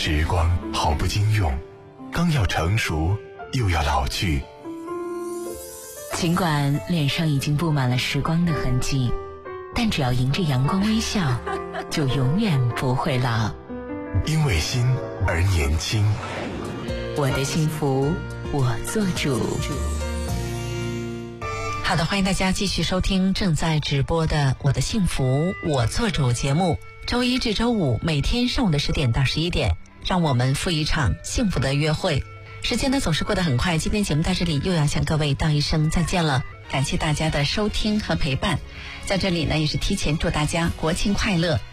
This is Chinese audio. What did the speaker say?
时光好不经用，刚要成熟又要老去。 尽管脸上已经布满了时光的痕迹，但只要迎着阳光微笑，就永远不会老。 因为心而年轻， 我的幸福我做主。 好的，欢迎大家继续收听正在直播的我的幸福我做主节目，周一至周五每天上午的10点到11点，让我们赴一场幸福的约会。时间呢总是过得很快，今天节目到这里又要向各位道一声再见了，感谢大家的收听和陪伴。在这里呢也是提前祝大家国庆快乐，